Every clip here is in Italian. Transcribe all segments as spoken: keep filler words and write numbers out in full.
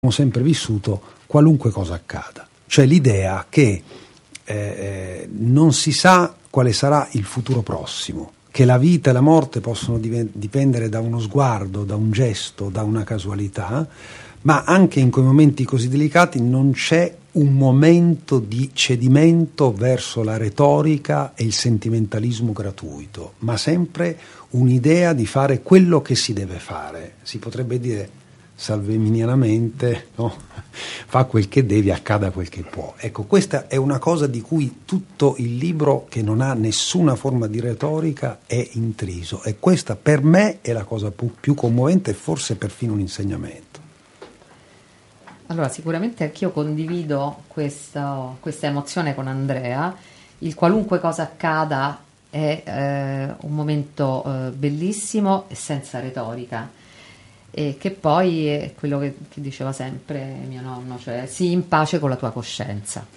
sempre vissuto qualunque cosa accada. Cioè l'idea che eh, non si sa quale sarà il futuro prossimo, che la vita e la morte possono div- dipendere da uno sguardo, da un gesto, da una casualità, ma anche in quei momenti così delicati non c'è un momento di cedimento verso la retorica e il sentimentalismo gratuito, ma sempre un'idea di fare quello che si deve fare. Si potrebbe dire salveminianamente, no? Fa quel che devi, accada quel che può. Ecco, questa è una cosa di cui tutto il libro, che non ha nessuna forma di retorica, è intriso, e questa per me è la cosa più, più commovente e forse perfino un insegnamento. Allora, sicuramente anch'io condivido questa, questa emozione con Andrea. Il qualunque cosa accada è eh, un momento eh, bellissimo e senza retorica, e che poi è quello che, che diceva sempre mio nonno, cioè sii in pace con la tua coscienza.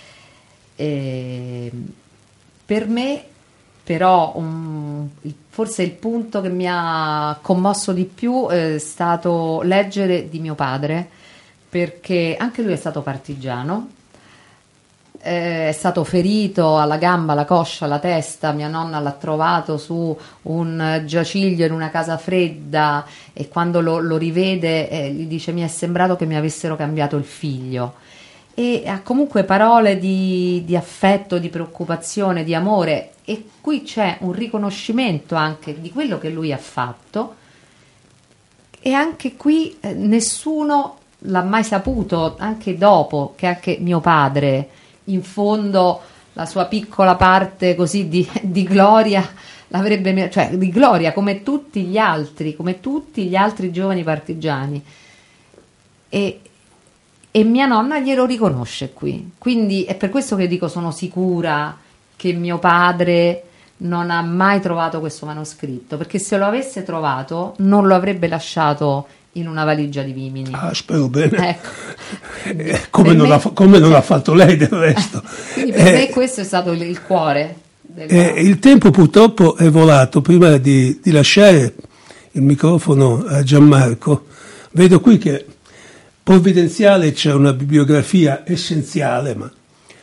E per me però um, il, forse il punto che mi ha commosso di più è stato leggere di mio padre, perché anche lui è stato partigiano, eh, è stato ferito alla gamba, alla coscia, alla testa. Mia nonna l'ha trovato su un giaciglio in una casa fredda, e quando lo, lo rivede eh, gli dice: mi è sembrato che mi avessero cambiato il figlio. E ha comunque parole di, di affetto, di preoccupazione, di amore, e qui c'è un riconoscimento anche di quello che lui ha fatto, e anche qui eh, nessuno l'ha mai saputo, anche dopo che anche mio padre, in fondo, la sua piccola parte così di, di gloria l'avrebbe, cioè di gloria come tutti gli altri, come tutti gli altri giovani partigiani, e, e mia nonna glielo riconosce qui. Quindi è per questo che dico, sono sicura che mio padre non ha mai trovato questo manoscritto, perché se lo avesse trovato non lo avrebbe lasciato in una valigia di vimini. Ah, spero bene. Ecco. Eh, come non, me, ha, come non ha fatto lei del resto. Quindi per eh, me questo è stato il, il cuore. Della... Eh, il tempo purtroppo è volato. Prima di, di lasciare il microfono a Gianmarco, vedo qui che provvidenziale c'è una bibliografia essenziale, ma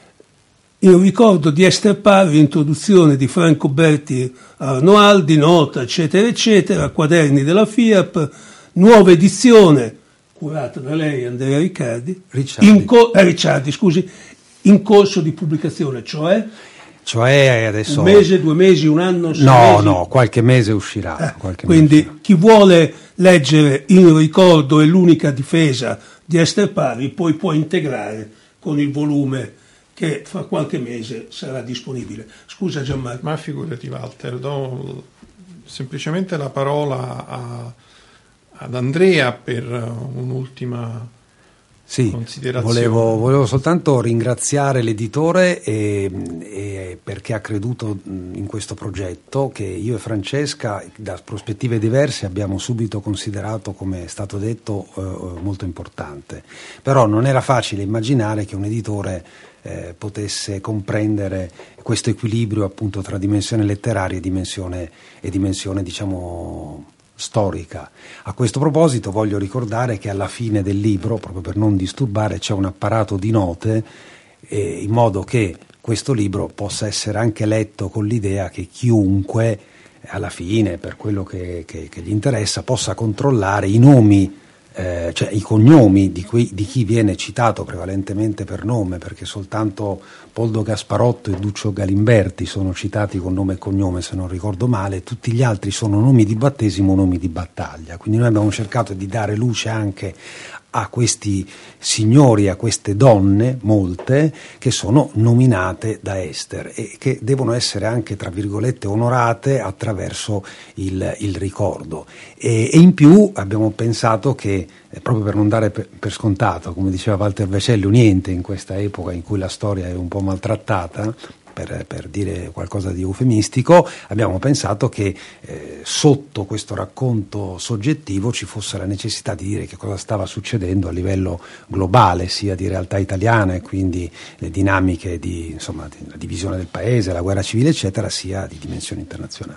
io ricordo di Ester Parri, introduzione di Franco Berti Arnoaldi, nota, eccetera, eccetera, quaderni della FIAP, nuova edizione, curata da lei, Andrea Riccardi, Ricciardi, in, co- eh, Ricciardi scusi, in corso di pubblicazione, cioè... Cioè adesso... Un mese, due mesi, un anno, sei No, mesi? no, qualche mese uscirà. Eh, qualche quindi mese uscirà. Chi vuole leggere Il ricordo e l'unica difesa di Ester Parri poi può integrare con il volume che fra qualche mese sarà disponibile. Scusa Gianmarco. Ma figurati Walter, do semplicemente la parola a, ad Andrea per un'ultima sì, considerazione. Volevo, volevo soltanto ringraziare l'editore e, e perché ha creduto in questo progetto che io e Francesca, da prospettive diverse, abbiamo subito considerato, come è stato detto, eh, molto importante. Però non era facile immaginare che un editore eh, potesse comprendere questo equilibrio appunto tra dimensione letteraria e dimensione, e dimensione diciamo storica. A questo proposito voglio ricordare che alla fine del libro, proprio per non disturbare, c'è un apparato di note eh, in modo che questo libro possa essere anche letto con l'idea che chiunque alla fine, per quello che, che, che gli interessa, possa controllare i nomi, eh, cioè i cognomi di, qui, di chi viene citato prevalentemente per nome, perché soltanto Poldo Gasparotto e Duccio Galimberti sono citati con nome e cognome, se non ricordo male. Tutti gli altri sono nomi di battesimo, nomi di battaglia. Quindi noi abbiamo cercato di dare luce anche a questi signori, a queste donne, molte, che sono nominate da Ester e che devono essere anche, tra virgolette, onorate attraverso il, il ricordo. E, e in più abbiamo pensato che, eh, proprio per non dare per, per scontato, come diceva Walter Vecelli, niente in questa epoca in cui la storia è un po' maltrattata, Per, per dire qualcosa di eufemistico, abbiamo pensato che eh, sotto questo racconto soggettivo ci fosse la necessità di dire che cosa stava succedendo a livello globale, sia di realtà italiana e quindi le dinamiche di, insomma, di, la divisione del paese, la guerra civile eccetera, sia di dimensione internazionale.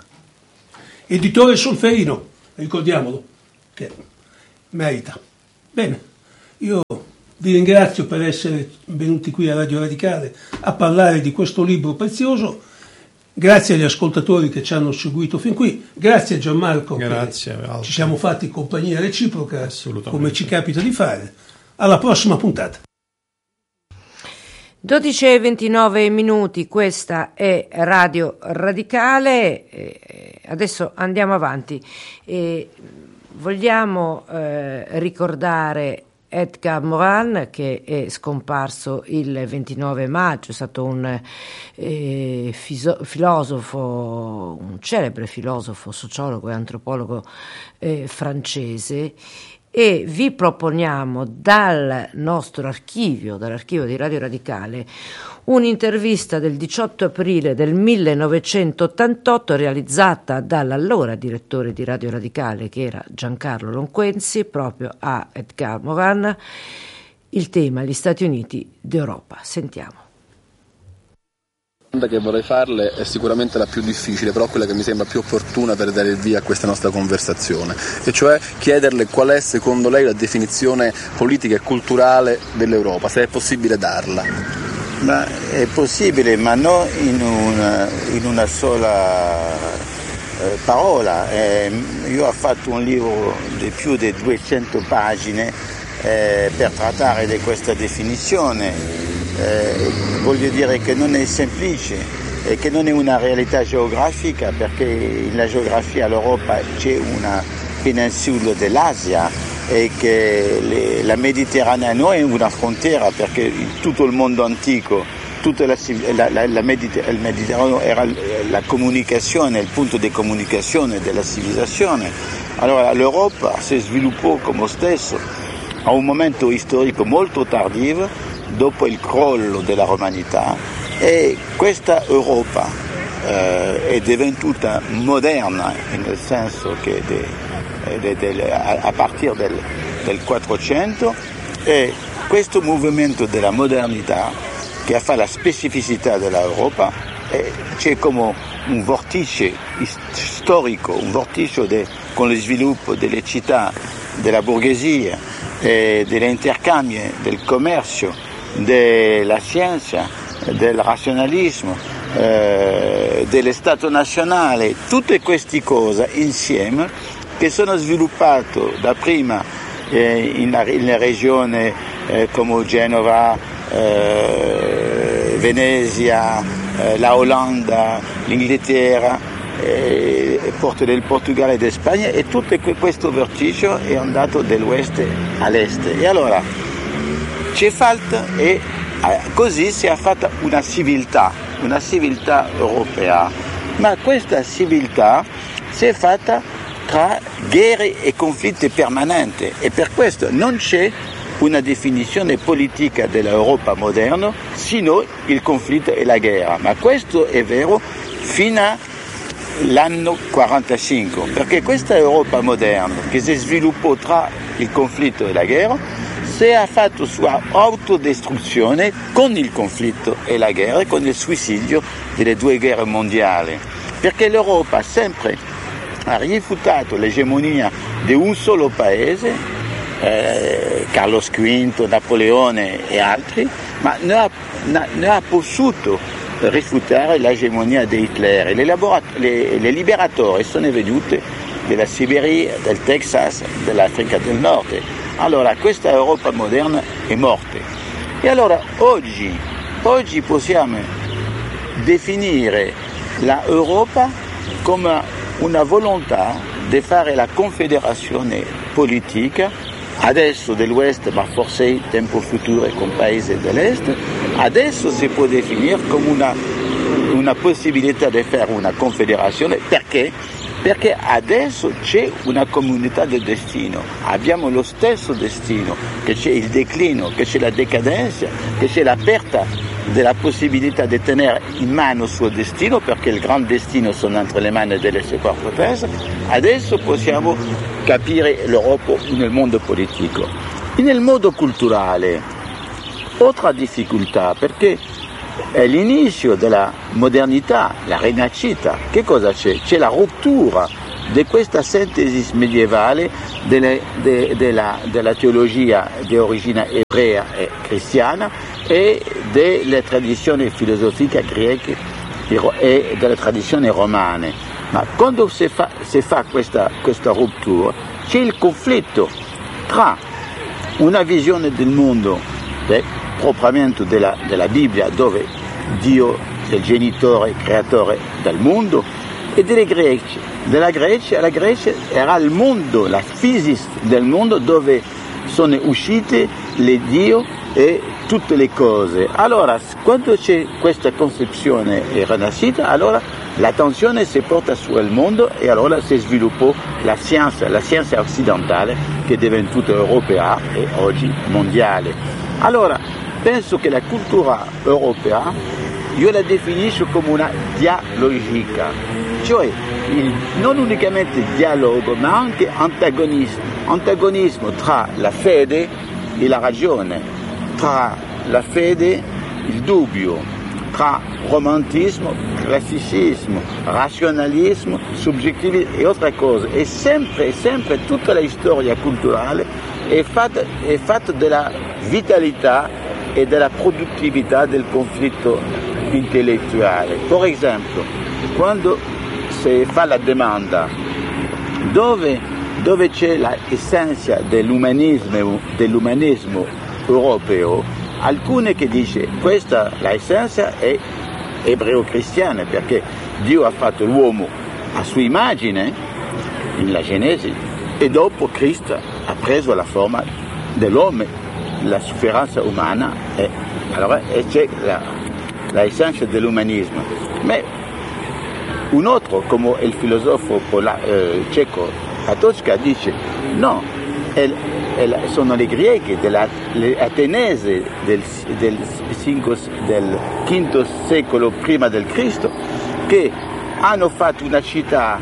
Editore Solferino, ricordiamolo, che merita. Bene, Io vi ringrazio per essere venuti qui a Radio Radicale a parlare di questo libro prezioso. Grazie agli ascoltatori che ci hanno seguito fin qui. Grazie a Gianmarco. Grazie. Che ci siamo fatti compagnia reciproca, come ci capita di fare. Alla prossima puntata. dodici e ventinove minuti, questa è Radio Radicale. Eh, adesso andiamo avanti. Eh, vogliamo eh, ricordare Edgar Morin, che è scomparso il ventinove maggio, è stato un eh, fiso- filosofo, un celebre filosofo, sociologo e antropologo eh, francese, e vi proponiamo dal nostro archivio, dall'archivio di Radio Radicale, un'intervista del diciotto aprile del millenovecentottantotto realizzata dall'allora direttore di Radio Radicale, che era Giancarlo Lonquenzi, proprio a Edgar Morin. Il tema: gli Stati Uniti d'Europa. Sentiamo. La domanda che vorrei farle è sicuramente la più difficile, però quella che mi sembra più opportuna per dare il via a questa nostra conversazione, e cioè chiederle qual è secondo lei la definizione politica e culturale dell'Europa, se è possibile darla. Ma è possibile, ma non in una, in una sola eh, parola. Eh, io ho fatto un libro di più di duecento pagine eh, per trattare di questa definizione. Eh, voglio dire che non è semplice e che non è una realtà geografica, perché nella geografia l'Europa c'è una penisola dell'Asia e che le, la Mediterranea non è una frontiera, perché in tutto il mondo antico tutta la, la, la, la Mediter- il Mediterraneo era la comunicazione, il punto di comunicazione della civilizzazione. Allora l'Europa si sviluppò come stesso a un momento storico molto tardivo, dopo il crollo della romanità, e questa Europa eh, è divenuta moderna, nel senso che de, de, de, a, a partire del, del quattrocento, e questo movimento della modernità che fa la specificità dell'Europa eh, c'è come un vortice storico, un vortice de, con lo sviluppo delle città, della borghesia, eh, degli intercambi, del commercio, della scienza, del razionalismo, eh, dello Stato nazionale, tutte queste cose insieme che sono sviluppate da prima eh, in, in regioni eh, come Genova, eh, Venezia, eh, la Olanda, l'Inghilterra, eh, Porto del Portogallo e di Spagna, e tutto questo vertice è andato dall'ouest all'est. E allora c'è fatto, e così si è fatta una civiltà, una civiltà europea, ma questa civiltà si è fatta tra guerre e conflitti permanenti, e per questo non c'è una definizione politica dell'Europa moderna, sino il conflitto e la guerra. Ma questo è vero fino all'anno quarantacinque, perché questa Europa moderna che si sviluppò tra il conflitto e la guerra si è fatto sua autodistruzione con il conflitto e la guerra, con il suicidio delle due guerre mondiali, perché l'Europa sempre ha rifiutato l'egemonia di un solo paese, eh, Carlos quinto, Napoleone e altri, ma non ha, non ha potuto rifiutare l'egemonia di Hitler. Le, laborat- le, le liberatori sono venuti dalla Siberia, del Texas, dell'Africa del Nord. Allora questa Europa moderna è morta. E allora oggi, oggi possiamo definire l'Europa come una volontà di fare la confederazione politica, adesso dell'Ouest, ma forse in tempo futuro con paesi dell'Est. Adesso si può definire come una, una possibilità di fare una confederazione. Perché? Perché adesso c'è una comunità del destino, abbiamo lo stesso destino, che c'è il declino, che c'è la decadenza, che c'è l'aperta della possibilità di tenere in mano il suo destino, perché il grande destino sono entre le mani delle superpotenze. Adesso possiamo capire l'Europa nel mondo politico. E nel mondo culturale, altra difficoltà, perché è l'inizio della modernità, la rinascita. Che cosa c'è? C'è la rottura di questa sintesi medievale delle, de, della, della teologia di origine ebrea e cristiana e delle tradizioni filosofiche greche e delle tradizioni romane. Ma quando si fa, si fa questa, questa ruptura c'è il conflitto tra una visione del mondo de, propriamente della, della Bibbia, dove Dio è il genitore, creatore del mondo, e delle Greci. Della Grecia, la Grecia era il mondo, la physis del mondo, dove sono uscite le Dio e tutte le cose. Allora, quando c'è questa concezione rinascita, allora l'attenzione si porta sul mondo e allora si sviluppò la scienza, la scienza occidentale che è divenuta europea e oggi mondiale. Allora, penso che la cultura europea, io la definisco come una dialogica, cioè il, non unicamente dialogo ma anche antagonismo, antagonismo tra la fede e la ragione, tra la fede e il dubbio, tra romantismo, classicismo, razionalismo, soggettivismo e altre cose. E sempre, sempre tutta la storia culturale è fatta, è fatta della vitalità e della produttività del conflitto intellettuale. Per esempio, quando si fa la domanda dove, dove c'è l'essenza dell'umanismo, dell'umanismo europeo, alcune che dice questa l'essenza è ebreo-cristiana, perché Dio ha fatto l'uomo a sua immagine nella Genesi e dopo Cristo ha preso la forma dell'uomo, la sofferenza umana, e allora e c'è la, l'essenza dell'umanismo. Ma un altro, come il filosofo pola, eh, ceco Patočka, dice no, è, è, sono le greche, della, le ateniesi del, del, del quinto secolo prima del Cristo, che hanno fatto una città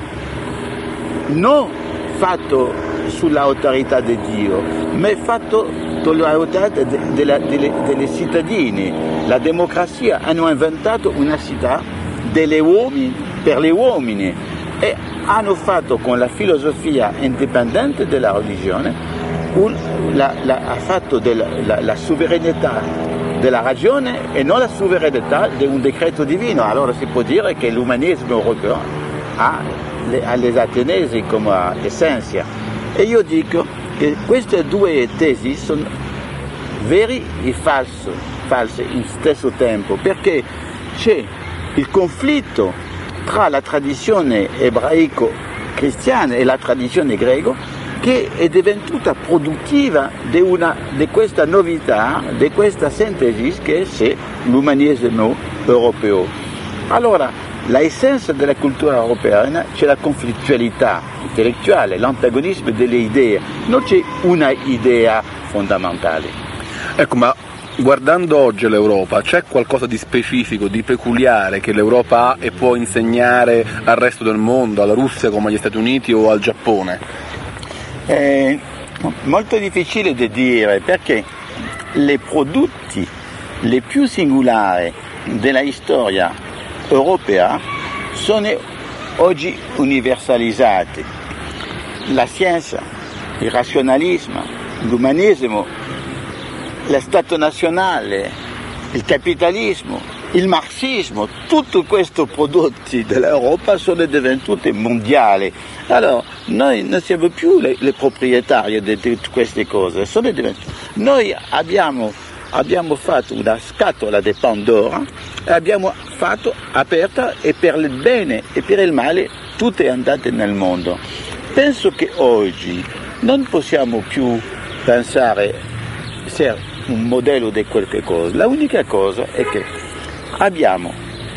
non fatto sull'autorità di Dio, ma fatto sull'autorità delle, delle, delle cittadini. La democrazia, hanno inventato una città delle uomini per gli uomini e hanno fatto con la filosofia indipendente della religione un, la, la, ha fatto della, la, la sovranità della ragione e non la sovranità di un decreto divino. Allora si può dire che l'umanismo europeo ha le, ha le ateniesi come essenza, e io dico che queste due tesi sono veri e false, false in stesso tempo, perché c'è il conflitto tra la tradizione ebraico-cristiana e la tradizione greco, che è divenuta produttiva di, una, di questa novità, di questa sintesi che è l'umanismo europeo. Allora, l'essenza della cultura europea c'è la conflittualità intellettuale, l'antagonismo delle idee, non c'è una idea fondamentale. Ecco, ma guardando oggi l'Europa, c'è qualcosa di specifico, di peculiare che l'Europa ha e può insegnare al resto del mondo, alla Russia come agli Stati Uniti o al Giappone? È molto difficile da dire, perché i prodotti le più singolari della storia europea sono oggi universalizzati. La scienza, il razionalismo, l'umanismo, lo Stato nazionale, il capitalismo, il marxismo, tutti questi prodotti dell'Europa sono divenuti mondiali. Allora, noi non siamo più le, le proprietari di tutte queste cose, sono diventuti. Noi abbiamo, abbiamo fatto una scatola di Pandora e abbiamo fatto aperta, e per il bene e per il male tutto è andato nel mondo. Penso che oggi non possiamo più pensare essere un modello di qualche cosa. La unica cosa è che abbiamo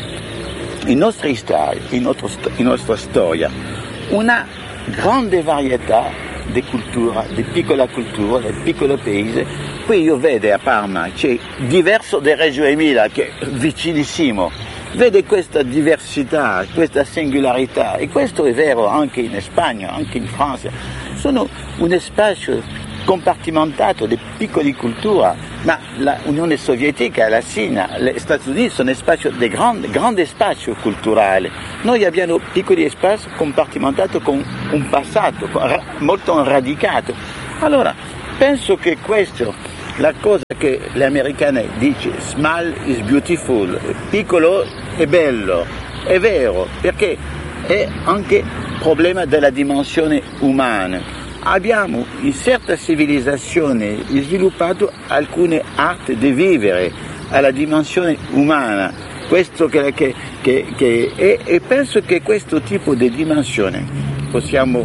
in nostra storia, in, nostro, in nostra storia, una grande varietà di cultura, di piccola cultura, di piccolo paese. Qui io vedo a Parma, c'è diverso da Reggio Emilia, che è vicinissimo, vede questa diversità, questa singolarità, e questo è vero anche in Spagna, anche in Francia. Sono un spazio compartimentato di piccole culture, ma l'Unione Sovietica e la Cina, gli Stati Uniti sono spazio di grande, grande spazio culturale. Noi abbiamo piccoli spazi compartimentati con un passato molto radicato. Allora, penso che questo, la cosa che gli americani dicono, small is beautiful, piccolo è bello, è vero, perché è anche il problema della dimensione umana. Abbiamo in certe civilizzazioni sviluppato alcune arti di vivere alla dimensione umana, questo che, che, che, che è, e penso che questo tipo di dimensione possiamo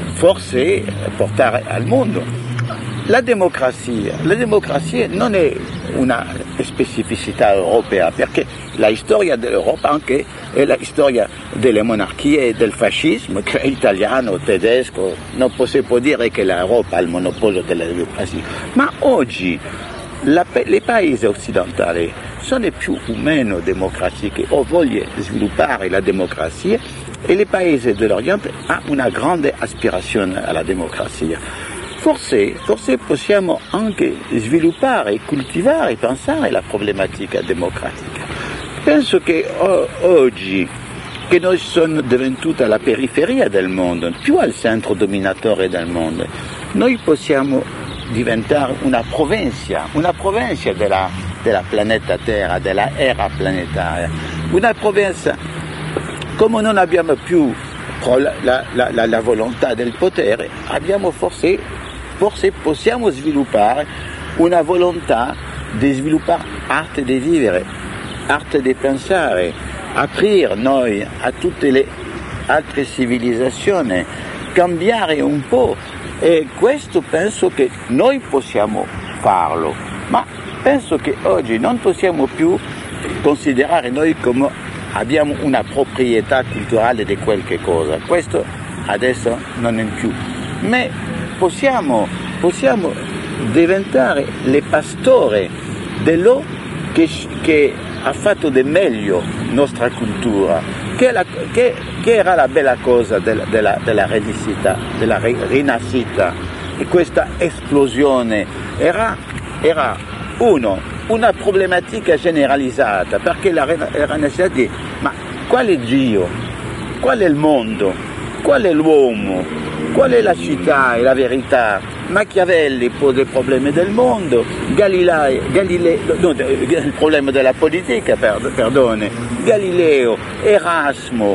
forse portare al mondo. La democrazia, la democrazia non è una specificità europea, perché la storia dell'Europa anche è la storia delle monarchie e del fascismo, che è italiano, tedesco, non possiamo dire che l'Europa ha il monopolio della democrazia, ma oggi la, i paesi occidentali sono più o meno democratici o vogliono sviluppare la democrazia, e i paesi dell'Oriente hanno una grande aspirazione alla democrazia. Forse, forse possiamo anche sviluppare, coltivare, pensare la problematica democratica. Penso che o- oggi, che noi siamo divenuti alla periferia del mondo, più al centro dominatore del mondo, noi possiamo diventare una provincia, una provincia della, della pianeta Terra, della era planetaria, una provincia come non abbiamo più la, la, la, la volontà del potere, abbiamo forse Forse possiamo sviluppare una volontà di sviluppare arte di vivere, arte di pensare, aprire noi a tutte le altre civilizzazioni, cambiare un po', e questo penso che noi possiamo farlo, ma penso che oggi non possiamo più considerare noi come abbiamo una proprietà culturale di qualche cosa, questo adesso non è più. Ma Possiamo, possiamo diventare le pastore dello che, che ha fatto di meglio nostra cultura, che, la, che, che era la bella cosa della, della, della rinascita, della rinascita, e questa esplosione era, era uno, una problematica generalizzata, perché la rinascita dice: ma qual è Dio? Qual è il mondo? Qual è l'uomo? Qual è la città e la verità? Machiavelli pose il problema del mondo, Galileo, Galileo no, il problema della politica, perdone, Galileo, Erasmo,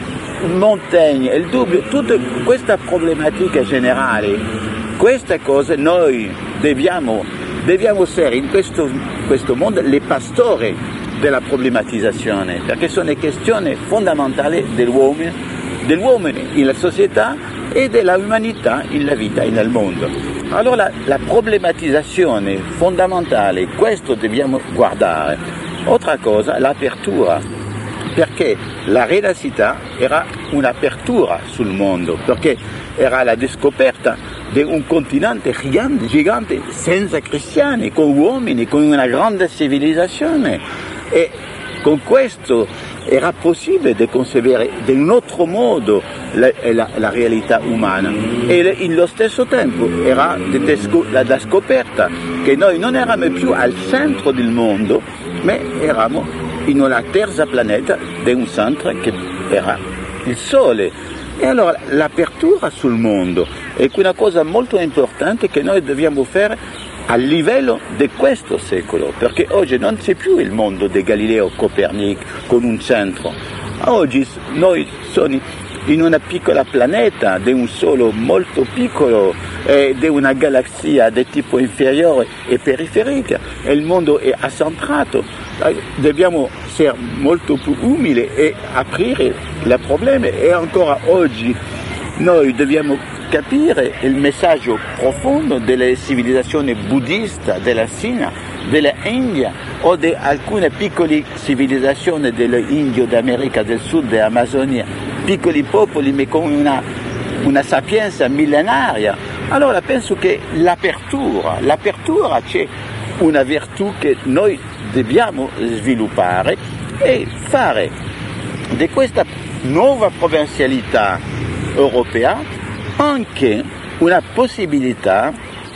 Montaigne, il dubbio, tutta questa problematica generale, queste cose noi dobbiamo, dobbiamo essere in questo, questo mondo le pastori della problematizzazione, perché sono questioni fondamentali dell'uomo, dell'uomo nella società e dell'umanità nella vita e nel mondo. Allora la, la problematizzazione fondamentale, questo dobbiamo guardare. Altra cosa, l'apertura, perché la rinascita era un'apertura sul mondo, perché era la scoperta di un continente gigante, gigante senza cristiani, con uomini, con una grande civilizzazione, e con questo era possibile di concepire in un altro modo la, la, la realtà umana, e nello stesso tempo era la, la scoperta che noi non eravamo più al centro del mondo, ma eravamo in una terza pianeta di un centro che era il Sole. E allora l'apertura sul mondo è una cosa molto importante che noi dobbiamo fare a livello di questo secolo, perché oggi non c'è più il mondo di Galileo Copernic con un centro. Oggi noi siamo in una piccola pianeta di un sole molto piccolo, eh, di una galassia di tipo inferiore e periferica, e il mondo è accentrato. Dobbiamo essere molto più umili e aprire i problemi, e ancora oggi noi dobbiamo capire il messaggio profondo delle civilizzazioni buddiste della Cina, dell'India o di alcune piccole civilizzazioni dell'Indio, d'America del Sud, dell'Amazzonia, piccoli popoli ma con una, una sapienza millenaria. Allora penso che l'apertura, l'apertura c'è una virtù che noi dobbiamo sviluppare e fare di questa nuova provincialità europea anche una possibilità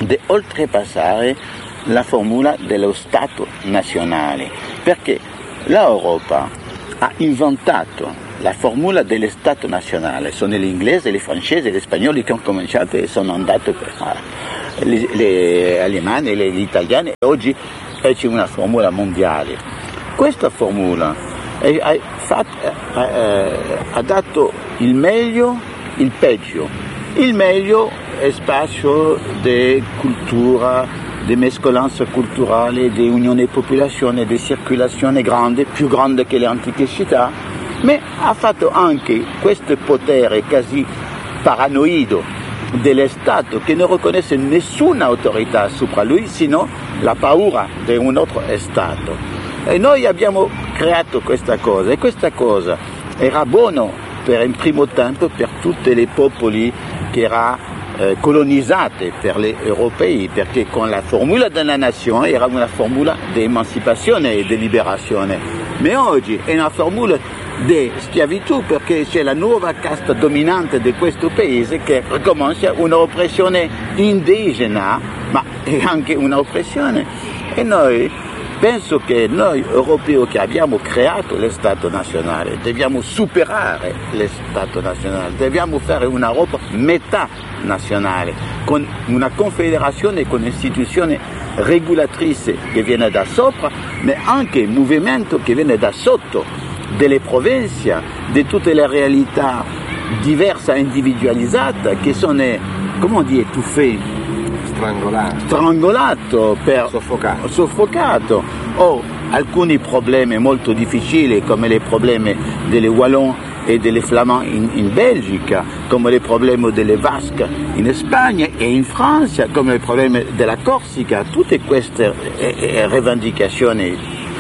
di oltrepassare la formula dello Stato nazionale, perché l'Europa ha inventato la formula dello Stato nazionale. Sono gli inglesi, gli francesi e gli spagnoli che hanno cominciato e sono andati per gli, gli alemani, gli, gli italiani, e oggi c'è una formula mondiale. Questa formula è, è fatta, è, ha dato il meglio, il peggio. Il meglio è spazio di cultura, di mescolanza culturale, di unione popolazione, di circolazione grande, più grande che le antiche città, ma ha fatto anche questo potere quasi paranoido dello Stato che non riconosce nessuna autorità sopra lui, sino la paura di un altro Stato. E noi abbiamo creato questa cosa, e questa cosa era buona per il primo tempo per tutti i popoli che erano Eh, colonizzate per gli europei, perché con la formula della nazione era una formula di emancipazione e di liberazione, ma oggi è una formula di schiavitù, perché c'è la nuova casta dominante di questo paese che comincia un'oppressione indigena, ma è anche un'oppressione. E noi penso che noi europei che abbiamo creato lo Stato nazionale dobbiamo superare lo Stato nazionale, dobbiamo fare un'Europa metà nazionale, con una confederazione con istituzioni regolatrice che viene da sopra, ma anche un movimento che viene da sotto, delle province, di tutte le realtà diverse e individualizzate che sono, come dire, étouffées, strangolato, strangolato per soffocato. soffocato o alcuni problemi molto difficili come i problemi delle Wallon e delle Flamands in, in Belgica, come i problemi delle Basque in Spagna e in Francia, come i problemi della Corsica. Tutte queste eh, eh, rivendicazioni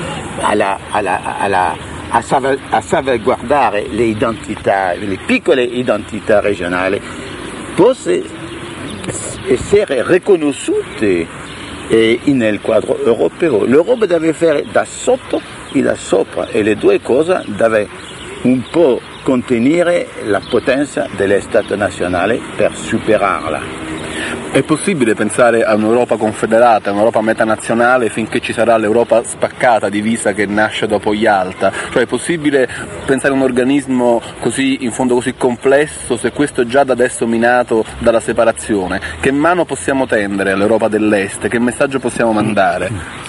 alla, alla, alla, a, salv- a salvaguardare le identità, le piccole identità regionali, possono essere riconosciute eh, nel quadro europeo. L'Europa deve fare da sotto e da sopra, e le due cose deve un po' contenere la potenza dello Stato nazionale per superarla. È possibile pensare a un'Europa confederata, un'Europa metanazionale, finché ci sarà l'Europa spaccata, divisa, che nasce dopo Yalta? Cioè è possibile pensare a un organismo così, in fondo così complesso, se questo è già da adesso minato dalla separazione? Che mano possiamo tendere all'Europa dell'Est? Che messaggio possiamo mandare?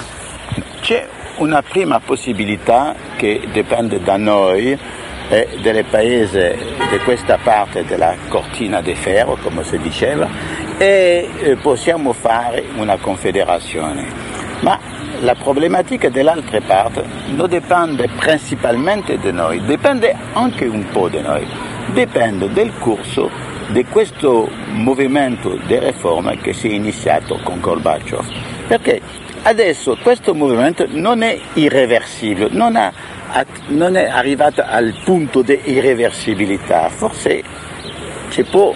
C'è una prima possibilità che dipende da noi, e dei paesi di questa parte della cortina di ferro, come si diceva, e eh, possiamo fare una confederazione. Ma la problematica dell'altra parte non dipende principalmente da noi, dipende anche un po' da noi, dipende del corso di questo movimento di riforma che si è iniziato con Gorbaciov. Perché adesso questo movimento non è irreversibile, non ha non è arrivata al punto di irreversibilità, forse ci può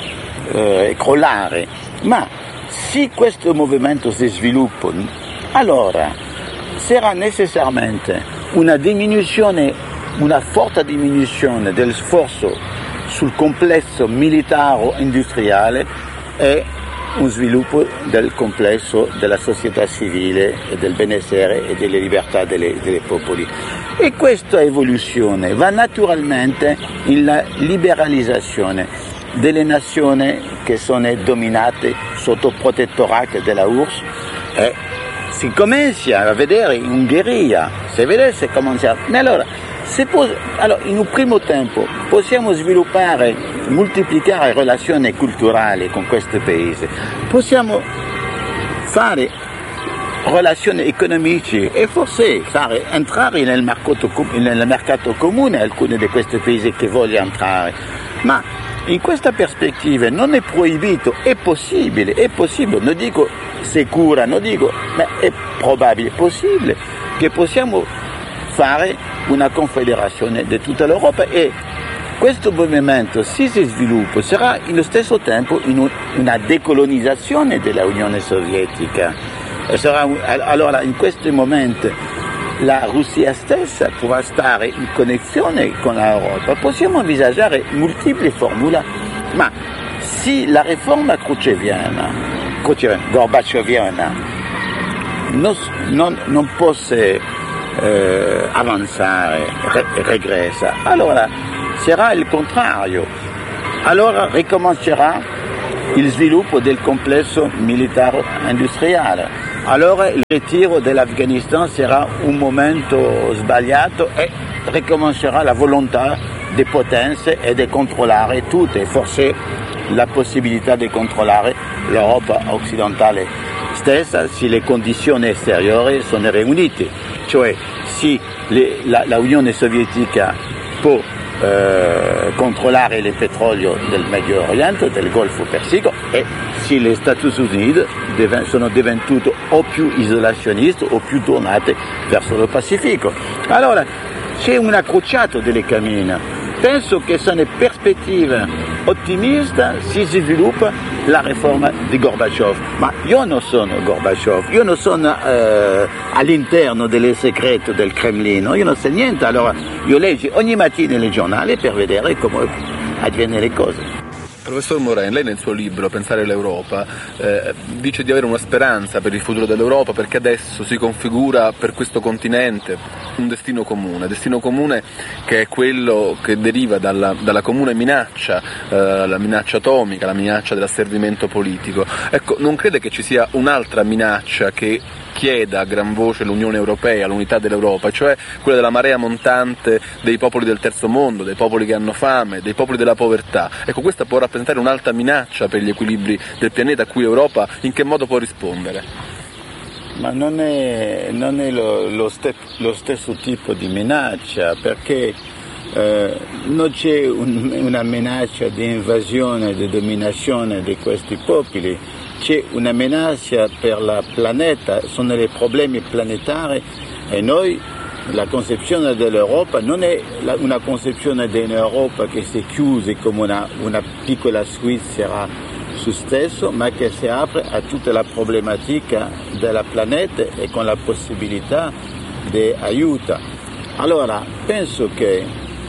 eh, crollare, ma se questo movimento si sviluppa, allora sarà necessariamente una diminuzione, una forte diminuzione del sforzo sul complesso militaro-industriale e un sviluppo del complesso della società civile e del benessere e delle libertà delle, delle popoli. E questa evoluzione va naturalmente nella liberalizzazione delle nazioni che sono dominate sotto protettorato della U R S S, e si comincia a vedere in Ungheria, se vedesse cominciare. Allora, se può, allora, in un primo tempo possiamo sviluppare, moltiplicare relazioni culturali con questo paese, possiamo fare relazioni economiche e forse fare entrare nel mercato, nel mercato comune alcuni di questi paesi che vogliono entrare. Ma in questa prospettiva non è proibito, è possibile, è possibile, non dico sicura, non dico, ma è probabile, possibile che possiamo fare una confederazione di tutta l'Europa, e questo movimento, se si sviluppa, sarà allo stesso tempo in una decolonizzazione dell'Unione Sovietica. E sarà, allora in questo momento la Russia stessa potrà stare in connessione con l'Europa. Possiamo envisagare multipli formule, ma se la riforma crocevia gorbaciovana non, non, non possa eh, avanzare, re, regressa, allora sarà il contrario, allora ricomincerà il sviluppo del complesso militare industriale, allora il ritiro dell'Afghanistan sarà un momento sbagliato e ricomincerà la volontà di potenze e di controllare tutte, forse la possibilità di controllare l'Europa occidentale stessa se le condizioni esteriori sono riunite, cioè se le, la, la Unione Sovietica può eh, controllare il petrolio del Medio Oriente, del Golfo Persico, e se gli Stati Uniti sono diventuti o più isolazionisti o più tornati verso il Pacifico. Allora c'è una crociata delle cammine. Penso che sono prospettive ottimiste se si sviluppa la riforma di Gorbaciov, ma io non sono Gorbaciov, io non sono eh, all'interno delle segrete del Cremlino, io non so niente, allora io leggo ogni mattina nei giornali per vedere come avvengono le cose. Professor Moren, lei nel suo libro Pensare all'Europa eh, dice di avere una speranza per il futuro dell'Europa perché adesso si configura per questo continente un destino comune, destino comune che è quello che deriva dalla, dalla comune minaccia, eh, la minaccia atomica, la minaccia dell'asservimento politico. Ecco, non crede che ci sia un'altra minaccia che chieda a gran voce l'Unione Europea, l'unità dell'Europa, cioè quella della marea montante dei popoli del terzo mondo, dei popoli che hanno fame, dei popoli della povertà? Ecco, questa può rappresentare un'alta minaccia per gli equilibri del pianeta a cui l'Europa in che modo può rispondere? Ma non è, non è lo, lo, ste, lo stesso tipo di minaccia, perché eh, non c'è un, una minaccia di invasione, di dominazione di questi popoli, c'è una minaccia per il pianeta, sono dei problemi planetari e noi, la concezione dell'Europa non è una concezione di un'Europa che si chiude come una, una piccola Svizzera su stesso, ma che si apre a tutta la problematica del pianeta e con la possibilità di aiuto. Allora, penso che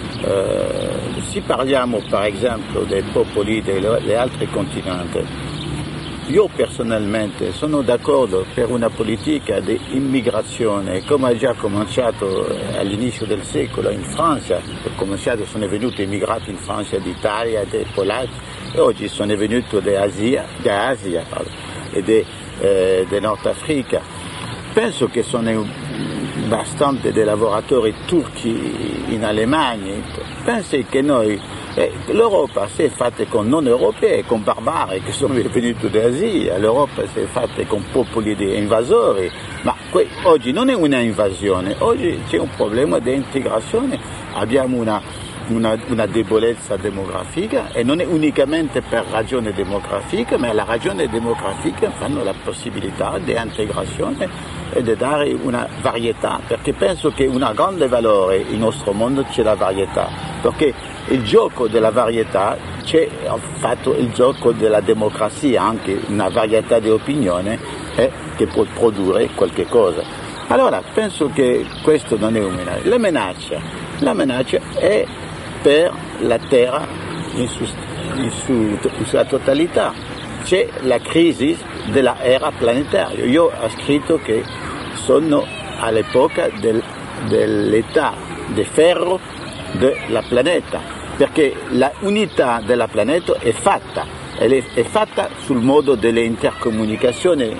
eh, se parliamo per esempio dei popoli degli altri continenti, io personalmente sono d'accordo per una politica di immigrazione, come ha già cominciato all'inizio del secolo in Francia, cominciato, sono venuti immigrati in Francia d'Italia, dei polacchi, e oggi sono venuti d'Asia, d'Asia e di eh, Nord Africa. Penso che sono bastante dei lavoratori turchi in Alemagna. Penso che noi Eh, l'Europa si è fatta con non europei, con barbari che sono venuti d'Asia, l'Europa si è fatta con popoli di invasori, ma que- oggi non è una invasione, oggi c'è un problema di integrazione, abbiamo una, una, una debolezza demografica e non è unicamente per ragione demografica, ma la ragione demografica fanno la possibilità di integrazione e di dare una varietà, perché penso che un grande valore in nostro mondo c'è la varietà, perché il gioco della varietà c'è fatto il gioco della democrazia, anche una varietà di opinione eh, che può produrre qualche cosa. Allora penso che questo non è una minaccia. La minaccia, la minaccia è per la Terra in, su, in, su, in sua totalità. C'è la crisi della era planetaria. Io ho scritto che sono all'epoca del, dell'età di ferro della pianeta, perché l'unità della pianeta è fatta, è fatta sul modo delle intercomunicazioni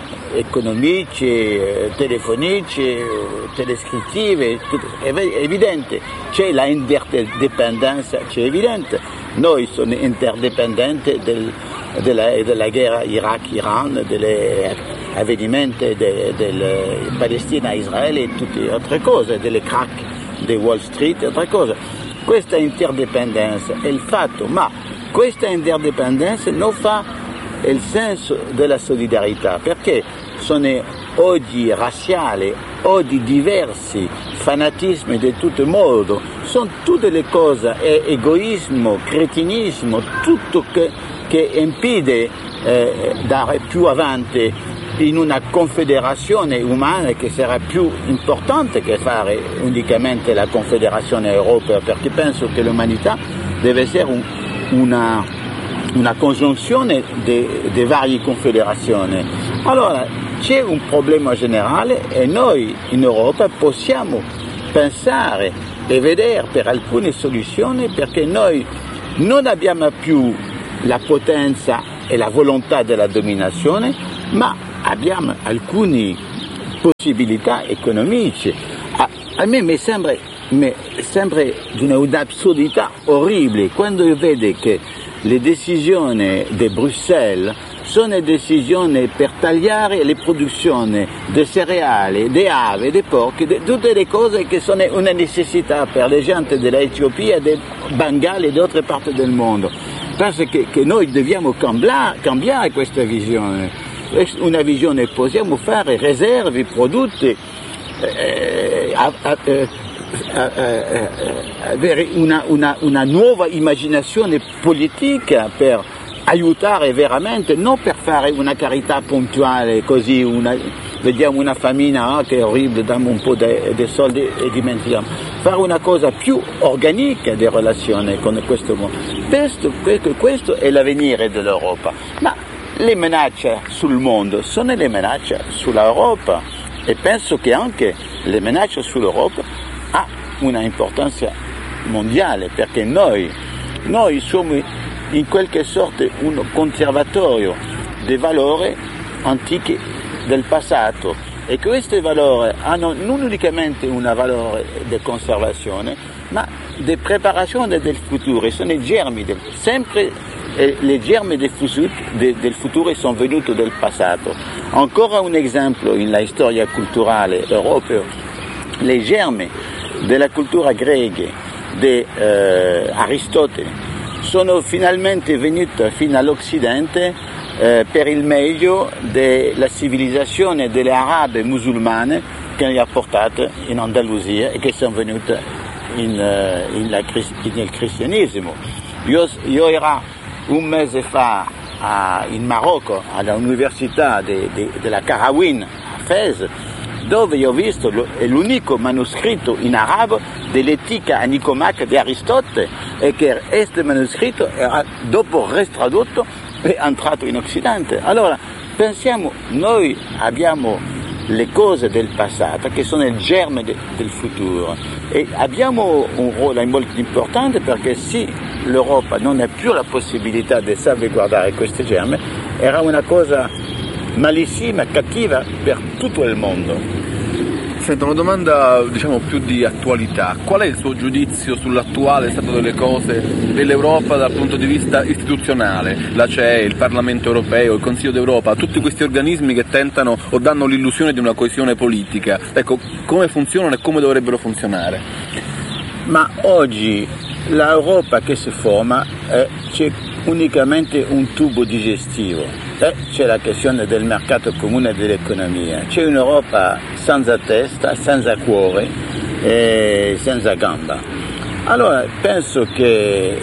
economiche, telefoniche, telescrittive, è evidente, c'è la interdipendenza, c'è evidente, noi siamo interdipendenti del, della, della guerra Iraq-Iran, degli avvenimenti de, del Palestina-Israele e tutte le altre cose, delle crack di Wall Street e altre cose. Questa interdipendenza è il fatto, ma questa interdipendenza non fa il senso della solidarietà, perché sono oggi razziali, oggi diversi, fanatismi di tutto il mondo, sono tutte le cose, è egoismo, cretinismo, tutto che, che impede eh, dare più avanti in una confederazione umana che sarà più importante che fare unicamente la confederazione europea, perché penso che l'umanità deve essere un, una, una congiunzione delle varie confederazioni. Allora c'è un problema generale e noi in Europa possiamo pensare e vedere per alcune soluzioni, perché noi non abbiamo più la potenza e la volontà della dominazione, ma abbiamo alcune possibilità economiche. A, a me mi sembra, mi sembra di un'assurdità orribile quando io vedo che le decisioni di Bruxelles sono decisioni per tagliare le produzioni di cereali, di ave, di porci, di tutte le cose che sono una necessità per le gente dell'Etiopia, del Bengala e di altre parti del mondo. Penso che, che noi dobbiamo cambiare, cambiare questa visione. Una visione, possiamo fare riserve, prodotti, eh, a, a, eh, a, a, avere una, una, una nuova immaginazione politica per aiutare veramente, non per fare una carità puntuale, così una, vediamo una famiglia ah, che è orribile, diamo un po' di soldi e dimentichiamo. Fare una cosa più organica di relazione con questo mondo. Questo, questo è l'avvenire dell'Europa. Ma le minacce sul mondo sono le minacce sull'Europa e penso che anche le minacce sull'Europa ha una importanza mondiale, perché noi, noi siamo in qualche sorta un conservatorio dei valori antichi del passato, e questi valori hanno non unicamente un valore di conservazione, ma di preparazione del futuro. Sono i germi, del, sempre eh, le germi del futuro, de, del futuro sono venuti del passato. Ancora un esempio nella storia culturale europea: le germi della cultura greca di eh, Aristotele sono finalmente venuti fino all'Occidente eh, per il meglio della civilizzazione delle arabe musulmane che le ha portate in Andalusia e che sono venute in, uh, in la, nel cristianesimo. Io, io ero un mese fa a, in Marocco all'università della Carawin a Fez, dove io ho visto l'unico manoscritto in arabo dell'Etica a Nicomache di Aristotele, e che questo manoscritto era dopo restradotto e entrato in Occidente. Allora pensiamo, noi abbiamo le cose del passato che sono il germe de, del futuro, e abbiamo un ruolo molto importante, perché se l'Europa non ha più la possibilità di salvaguardare questo germe, era una cosa malissima, cattiva per tutto il mondo. Senta, una domanda diciamo più di attualità. Qual è il suo giudizio sull'attuale stato delle cose dell'Europa dal punto di vista istituzionale? La C E E, il Parlamento Europeo, il Consiglio d'Europa, tutti questi organismi che tentano o danno l'illusione di una coesione politica. Ecco, come funzionano e come dovrebbero funzionare? Ma oggi l'Europa che si forma eh, c'è unicamente un tubo digestivo, eh, c'è la questione del mercato comune dell'economia, c'è un'Europa senza testa, senza cuore e senza gamba. Allora penso che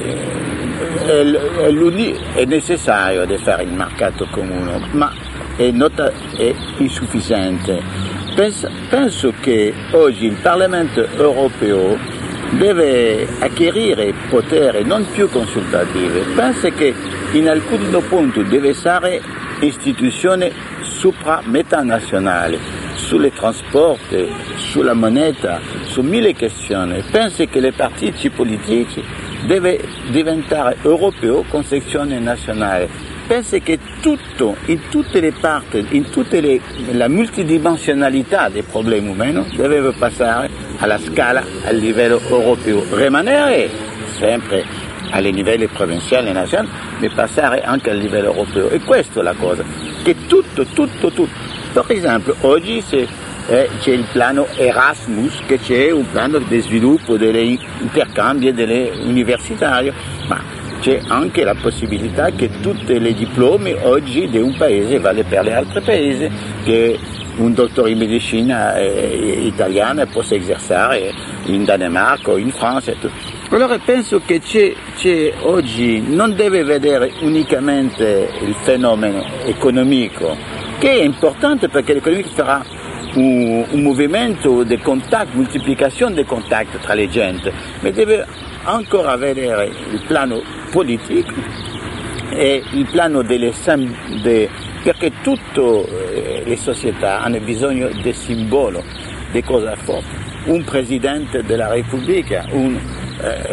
è, è, è necessario di fare il mercato comune, ma è, nota, è insufficiente. Penso, penso che oggi il Parlamento europeo deve acquisire potere non più consultative. Penso che in alcuni punti deve essere istituzione sopra metanazionale, sulle trasporti, sulla moneta, su mille questioni. Penso che i partiti politici devono diventare europei con sezione nazionale. Penso che tutto, in tutte le parti, in tutta la multidimensionalità dei problemi umani deve passare alla scala a livello europeo, rimanere sempre a livelli provinciali e nazionali, ma passare anche a livello europeo. E questa è la cosa, che tutto, tutto, tutto. Per esempio, oggi c'è, eh, c'è il piano Erasmus, che c'è un piano di sviluppo degli intercambi delle universitarie, ma c'è anche la possibilità che tutti i diplomi oggi di un paese vale per gli altri paesi, che un dottore in medicina eh, italiana possa esercitare in Danimarca o in Francia. Allora penso che c'è, c'è oggi non deve vedere unicamente il fenomeno economico, che è importante perché l'economia farà un, un movimento di contatto, moltiplicazione dei contatti tra le gente, ma deve ancora vedere il piano politico è il piano delle sem- de, perché tutte le società hanno bisogno di simbolo, di cosa forte. Un presidente della Repubblica, un, eh,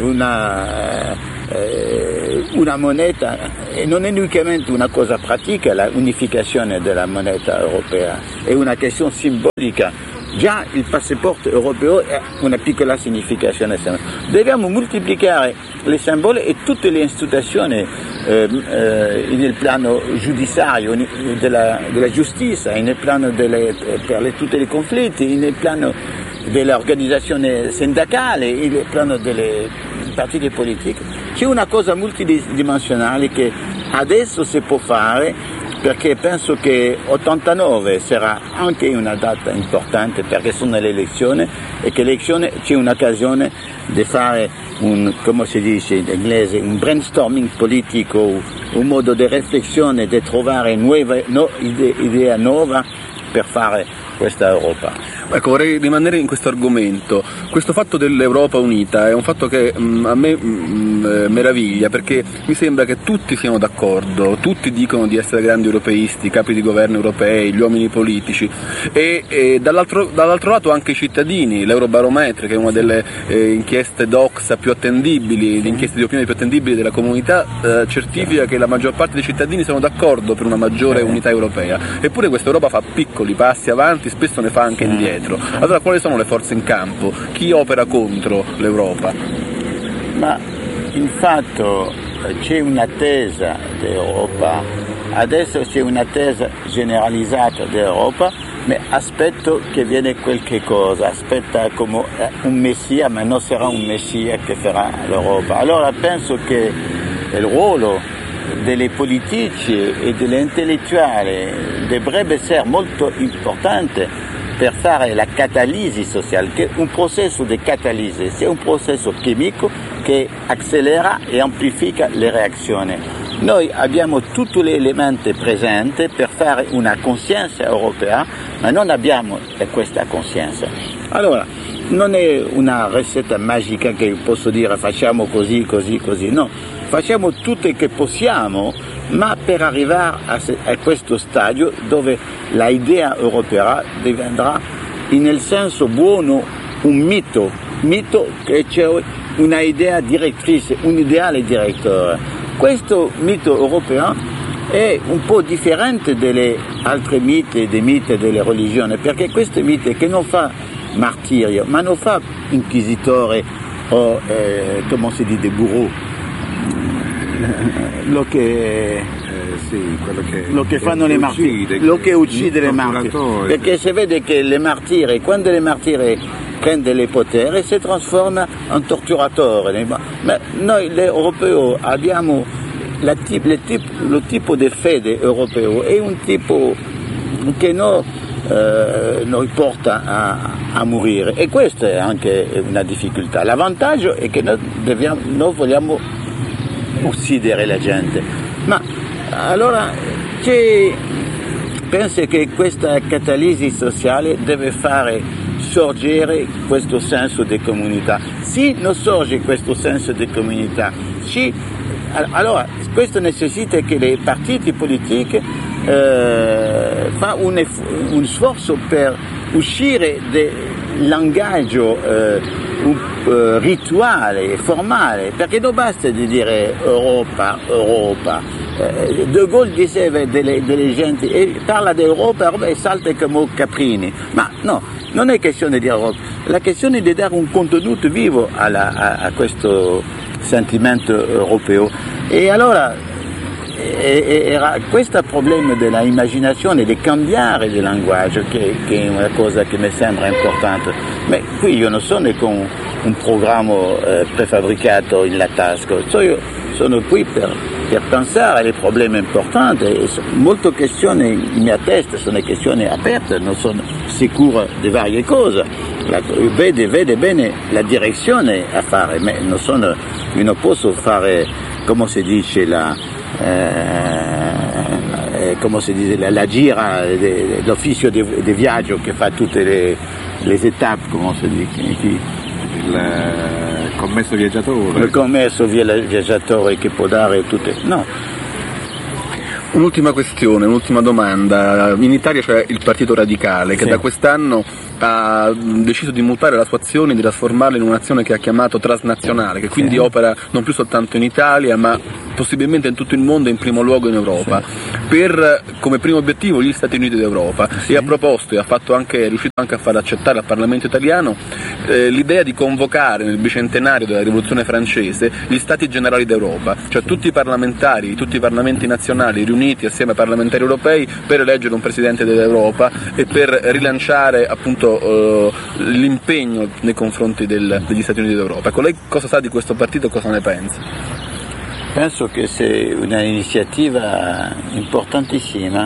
una, eh, una moneta, e non è unicamente una cosa pratica, la unificazione della moneta europea, è una questione simbolica. Già il passaporto europeo ha una piccola significazione. Dobbiamo moltiplicare le simboli e tutte le istituzioni eh, eh, nel piano giudiziario, della, della giustizia, nel piano delle, per le, tutti i conflitti, nel piano dell'organizzazione sindacale, nel piano delle partiti politici. C'è una cosa multidimensionale che adesso si può fare, perché penso che ottantanove sarà anche una data importante perché sono le elezioni e che l'elezione c'è un'occasione di fare un, come si dice in inglese, un brainstorming politico, un modo di riflessione, di trovare nuove no, idee, idee nuove per fare questa Europa. Ecco, vorrei rimanere in questo argomento. Questo fatto dell'Europa unita è un fatto che mh, a me mh, meraviglia, perché mi sembra che tutti siano d'accordo, tutti dicono di essere grandi europeisti, capi di governo europei, gli uomini politici e, e dall'altro, dall'altro lato anche i cittadini. L'Eurobarometro, che è una delle eh, inchieste Doxa più attendibili, le inchieste di opinione più attendibili della comunità, eh, certifica che la maggior parte dei cittadini sono d'accordo per una maggiore unità europea. Eppure questa Europa fa piccoli passi avanti, spesso ne fa anche indietro. Allora quali sono le forze in campo? Chi opera contro l'Europa? Ma in fatto c'è un'attesa d'Europa, adesso c'è un'attesa generalizzata d'Europa, ma aspetto che viene qualche cosa, aspetta come un messia, ma non sarà un messia che farà l'Europa. Allora penso che il ruolo delle politici e degli intellettuali dovrebbe essere molto importante per fare la catalisi sociale, che è un processo di catalisi, è un processo chimico che accelera e amplifica le reazioni. Noi abbiamo tutti gli elementi presenti per fare una coscienza europea, ma non abbiamo questa coscienza. Allora, non è una ricetta magica che posso dire facciamo così, così, così, no. Facciamo tutto il che possiamo, ma per arrivare a, a questo stadio dove l'idea europea diventerà, nel senso buono, un mito, mito che c'è una idea direttrice, un ideale direttore. Questo mito europeo è un po' differente delle altre miti, dei miti delle religioni, perché questo mito che non fa martirio, ma non fa inquisitore o, eh, come si dice, guru. Lo che, eh, sì, quello che, lo che fanno le martiri, lo che uccide le martiri, perché si vede che le martiri, quando le martiri prende il potere, si trasforma in torturatore. Ma noi l'europeo abbiamo la tip, le tip, lo tipo di fede europeo è un tipo che non eh, noi porta a, a morire, e questa è anche una difficoltà. L'avvantaggio è che noi, dobbiamo, noi vogliamo uccidere la gente, ma allora c'è, penso che questa catalisi sociale deve fare sorgere questo senso di comunità. Se non sorge questo senso di comunità, se, allora questo necessita che i partiti politici eh, fa un, un sforzo per uscire dal linguaggio eh, un, uh, rituale, formale, perché non basta di dire Europa, Europa. Eh, De Gaulle diceva delle, delle gente, e parla di Europa e salta come Caprini, ma no, non è questione di Europa, la questione è di dare un contenuto vivo alla, a, a questo sentimento europeo. E allora era questo problema della immaginazione, di cambiare il linguaggio, che, che è una cosa che mi sembra importante. Ma qui io non sono con un programma eh, prefabbricato in la tasca, so io sono qui per, per pensare ai problemi importanti, e molte questioni in mia testa sono questioni aperte, non sono sicuro di varie cose, la, vede, vede bene la direzione a fare, ma non sono, io non posso fare, come si dice, la Eh, come si dice, la, la gira, de, l'ufficio di, di viaggio che fa tutte le, le tappe, come si dice, il, commesso viaggiatore. Il commesso viaggiatore che può dare tutte... No. Un'ultima questione, un'ultima domanda. In Italia c'è il Partito Radicale che sì. da quest'anno ha deciso di mutare la sua azione, di trasformarla in un'azione che ha chiamato transnazionale, che quindi sì. opera non più soltanto in Italia ma possibilmente in tutto il mondo e in primo luogo in Europa, sì. per come primo obiettivo gli Stati Uniti d'Europa sì. e ha proposto e ha fatto anche, è riuscito anche a far accettare al Parlamento italiano eh, l'idea di convocare nel bicentenario della Rivoluzione francese gli Stati Generali d'Europa, cioè tutti i parlamentari, tutti i parlamenti nazionali riuniti assieme ai parlamentari europei per eleggere un Presidente dell'Europa e per rilanciare appunto eh, l'impegno nei confronti del, degli Stati Uniti d'Europa. Ecco, lei cosa sa di questo partito e cosa ne pensa? Penso che sia un'iniziativa importantissima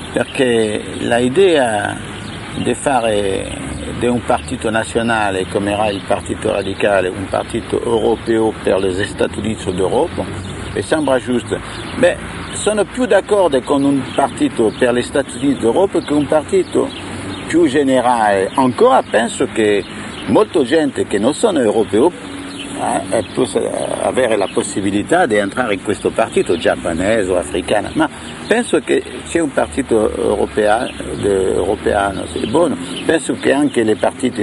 perché l'idea di fare di un partito nazionale come era il Partito Radicale, un partito europeo per gli Stati Uniti d'Europa, mi sembra giusto. Beh, sono più d'accordo con un partito per gli Stati Uniti d'Europa che un partito più generale. Ancora penso che molta gente che non sono europei eh, può avere la possibilità di entrare in questo partito giapponese o africano, ma penso che c'è un partito europeo, europeano, è buono. Penso che anche le partiti,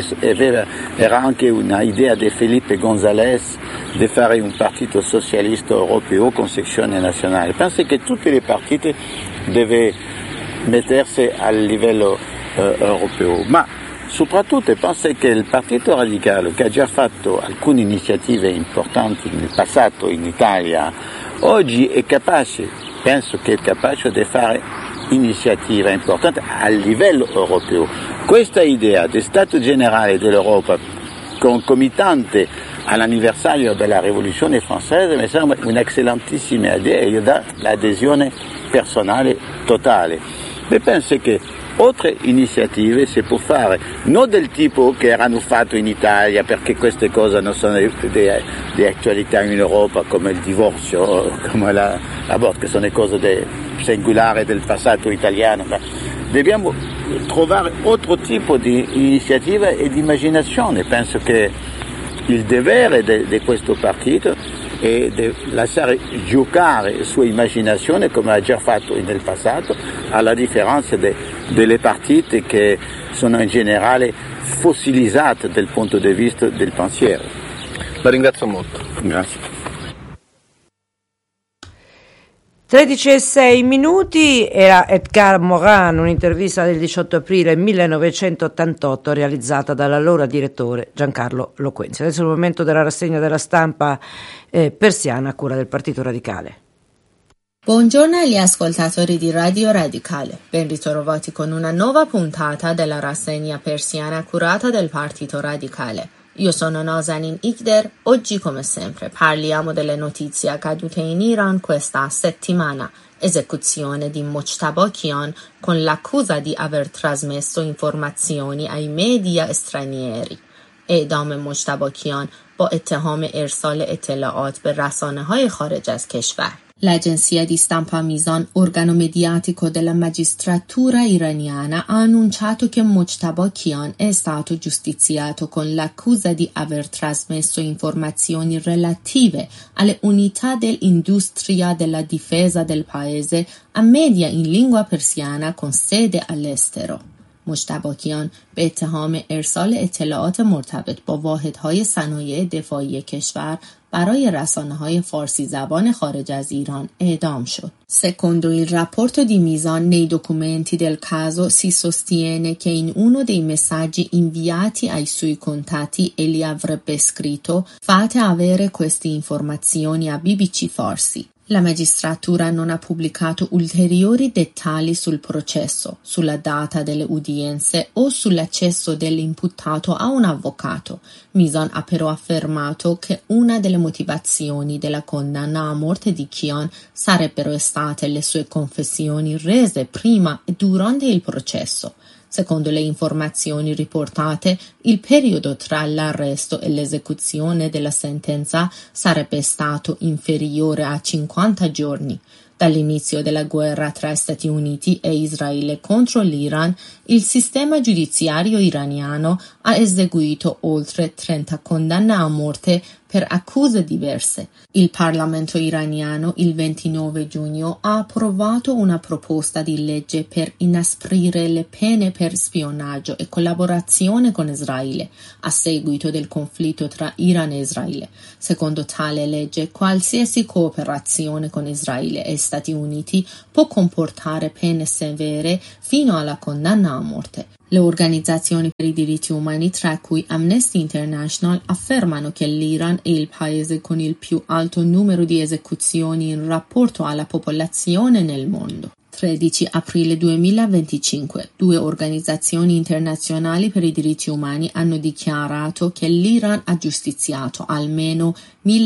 era anche un'idea di Felipe González di fare un partito socialista europeo con sezione nazionale. Penso che tutte le partite devono mettersi a livello eh, europeo, ma soprattutto penso che il Partito Radicale, che ha già fatto alcune iniziative importanti nel passato in Italia, oggi è capace, penso che è capace di fare iniziative importanti a livello europeo. Questa idea di Stato Generale dell'Europa concomitante all'anniversario della Rivoluzione Francese mi sembra un'eccellentissima idea e io do l'adesione personale totale. E penso che altre iniziative si può fare, non del tipo che erano fatte in Italia, perché queste cose non sono di, di, di attualità in Europa, come il divorzio, come la, l'aborto, che sono cose de, singolari del passato italiano, ma dobbiamo trovare altro tipo di iniziativa e di immaginazione. Penso che il dovere di questo partito è di lasciare giocare sua immaginazione come ha già fatto nel passato, alla differenza de, delle partite che sono in generale fossilizzate dal punto di vista del pensiero. La ringrazio molto. Grazie. tredici e sei minuti, era Edgar Morin, un'intervista del diciotto aprile millenovecentottantotto realizzata dall'allora direttore Giancarlo Loquenzi. Adesso è il momento della rassegna della stampa eh, persiana a cura del Partito Radicale. Buongiorno agli ascoltatori di Radio Radicale, ben ritrovati con una nuova puntata della rassegna persiana curata del Partito Radicale. Io sono Nazanin Ikder, oggi come sempre parliamo delle notizie accadute in Iran questa settimana. Esecuzione di Mojtaba Kian con l'accusa di aver trasmesso informazioni ai media stranieri. اعدام مجتبی کیان با اتهام ارسال اطلاعات به رسانه‌های خارج از کشور. L'agenzia di stampa Mizan, organo mediatico della magistratura iraniana, ha annunciato che Mojtaba Kian è stato giustiziato con l'accusa di aver trasmesso informazioni relative alle unità dell'industria della difesa del paese a media in lingua persiana con sede all'estero. مجتبی کیان به اتهام ارسال اطلاعات مرتبط با واحدهای صنایع دفاعی کشور برای رسانه‌های فارسی زبان خارج از Iran اعدام شد. Secondo il rapporto di Mizan, nei documenti del caso si sostiene che in uno dei messaggi inviati ai suoi contatti egli avrebbe scritto «Fate avere queste informazioni a B B C Farsi». La magistratura non ha pubblicato ulteriori dettagli sul processo, sulla data delle udienze o sull'accesso dell'imputato a un avvocato. Mizan ha però affermato che una delle motivazioni della condanna a morte di Kian sarebbero state le sue confessioni rese prima e durante il processo. Secondo le informazioni riportate, il periodo tra l'arresto e l'esecuzione della sentenza sarebbe stato inferiore a cinquanta giorni. Dall'inizio della guerra tra Stati Uniti e Israele contro l'Iran, il sistema giudiziario iraniano ha eseguito oltre trenta condanne a morte per accuse diverse. Il Parlamento iraniano il ventinove giugno ha approvato una proposta di legge per inasprire le pene per spionaggio e collaborazione con Israele a seguito del conflitto tra Iran e Israele. Secondo tale legge, qualsiasi cooperazione con Israele e Stati Uniti può comportare pene severe fino alla condanna a morte. Le organizzazioni per i diritti umani, tra cui Amnesty International, affermano che l'Iran è il paese con il più alto numero di esecuzioni in rapporto alla popolazione nel mondo. tredici aprile duemilaventicinque, due organizzazioni internazionali per i diritti umani hanno dichiarato che l'Iran ha giustiziato almeno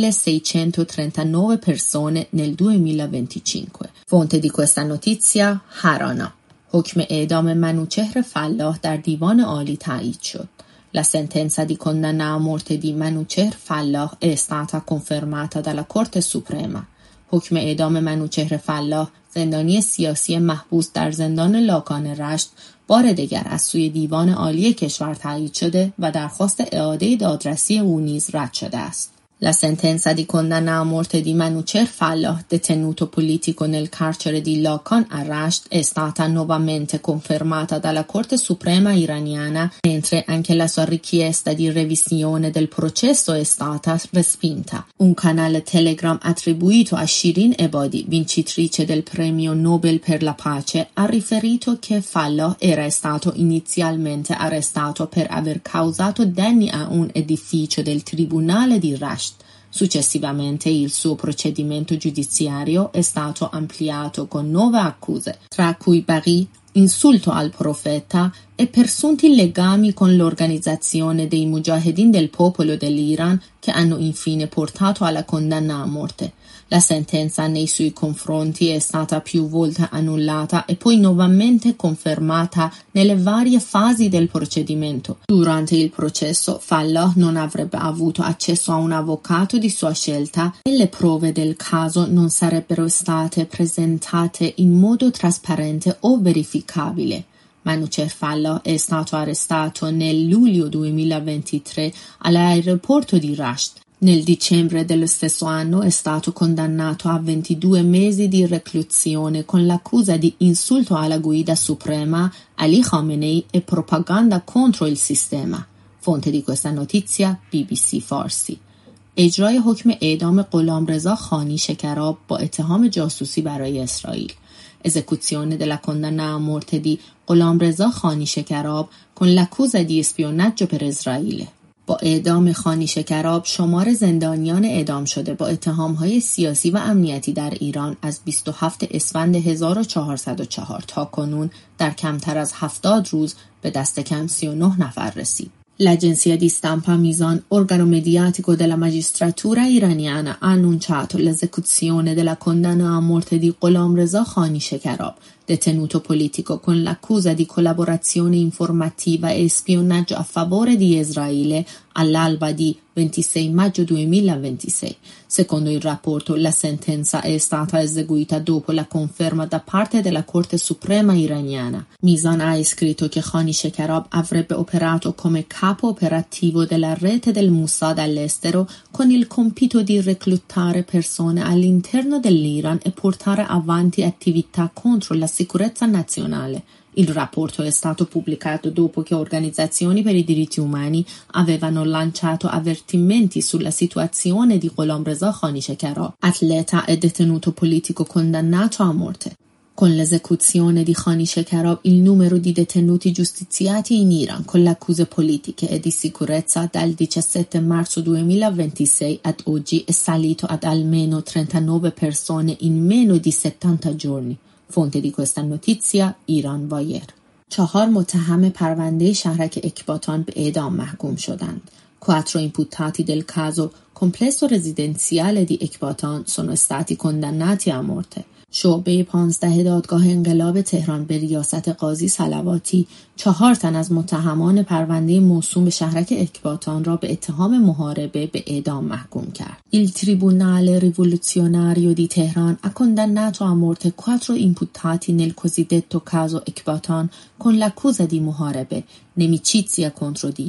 milleseicentotrentanove persone nel duemilaventicinque. Fonte di questa notizia, Harana. حکم اعدام منوچهر فلاح در دیوان عالی تایید شد. La sentenza di condanna a morte di Manouchehr Fallah è stata confermata dalla Corte Suprema. حکم اعدام منوچهر فلاح، زندانی سیاسی محبوس در زندان لاکان رشت، بار دیگر از سوی دیوان عالی کشور تایید شده و درخواست اعاده دادرسی او نیز رد شده است. La sentenza di condanna a morte di Manouchehr Fallah, detenuto politico nel carcere di Lakan a Rasht, è stata nuovamente confermata dalla Corte Suprema iraniana, mentre anche la sua richiesta di revisione del processo è stata respinta. Un canale Telegram attribuito a Shirin Ebadi, vincitrice del premio Nobel per la pace, ha riferito che Fallah era stato inizialmente arrestato per aver causato danni a un edificio del tribunale di Rasht. Successivamente il suo procedimento giudiziario è stato ampliato con nuove accuse, tra cui Baghi, insulto al profeta e presunti legami con l'organizzazione dei Mujahedin del popolo dell'Iran, che hanno infine portato alla condanna a morte. La sentenza nei suoi confronti è stata più volte annullata e poi nuovamente confermata nelle varie fasi del procedimento. Durante il processo, Fallah non avrebbe avuto accesso a un avvocato di sua scelta e le prove del caso non sarebbero state presentate in modo trasparente o verificabile. Manouchehr Fallah è stato arrestato nel luglio duemilaventitré all'aeroporto di Rasht. Nel dicembre dello stesso anno è stato condannato a ventidue mesi di reclusione con l'accusa di insulto alla guida suprema, Ali Khamenei, e propaganda contro il sistema. Fonte di questa notizia, بی بی سی فارسی. اجرای حکم اعدام غلامرضا خانی شکراب با اتهام جاسوسی برای اسرائیل. Esecuzione della condanna a morte di غلامرضا خانی شکراب con l'accusa di spionaggio per Israele. با اعدام خانی شکراب، شمار زندانیان اعدام شده با اتهام‌های سیاسی و امنیتی در ایران از بیست و هفتم اسفند هزار و چهارصد و چهار تا کنون در کمتر از هفتاد روز به دست کم سی و نه نفر رسید. L'agenzia di stampa Mizan, organo mediatico della magistratura iraniana, ha annunciato l'esecuzione della condanna a morte di Gholamreza Khani Shekarab, detenuto politico con l'accusa di collaborazione informativa e spionaggio a favore di Israele all'alba di ventisei maggio duemilaventisei. Secondo il rapporto, la sentenza è stata eseguita dopo la conferma da parte della Corte Suprema iraniana. Mizan ha scritto che Khani Shekarab avrebbe operato come capo operativo della rete del Mossad all'estero con il compito di reclutare persone all'interno dell'Iran e portare avanti attività contro la sicurezza nazionale. Il rapporto è stato pubblicato dopo che organizzazioni per i diritti umani avevano lanciato avvertimenti sulla situazione di Gholamreza Khani Shekarab, atleta e detenuto politico condannato a morte. Con l'esecuzione di Khani Shekarab, il numero di detenuti giustiziati in Iran con le accuse politiche e di sicurezza dal diciassette marzo duemilaventisei ad oggi è salito ad almeno trentanove persone in meno di settanta giorni. fonte di questa notizia ایران وایر. چهار متهم پرونده شهرک اکباتان به اعدام محکوم شدند. Quattro imputati del caso complesso residenziale di Ekbatan sono stati condannati a morte. شعبه پانزده دادگاه انقلاب تهران به ریاست قاضی صلواتی چهار تن از متهمان پرونده موسوم به شهرک اکباتان را به اتهام محاربه به اعدام محکوم کرد. Il Tribunale Rivoluzionario di Teheran ha condannato a morte quattro imputati nel cosiddetto caso Ekbatan con l'accusa di muharebe, nemicizia contro Dio.